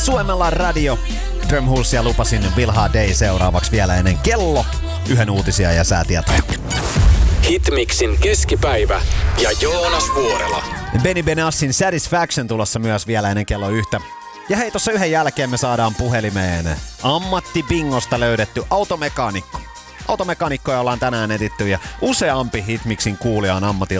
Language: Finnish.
Suomella radio. Drumhulsia lupasin Vilhaa Day seuraavaksi vielä ennen kello. Yhden uutisia ja säätietoja. Hitmixin keskipäivä ja Joonas Vuorela. Benny Benassin Satisfaction tulossa myös vielä ennen kello 1. Ja hei, tossa yhden jälkeen me saadaan puhelimeen ammattibingosta löydetty automekaanikko. Automekaanikkoja ollaan tänään etitty ja useampi Hitmixin kuulija on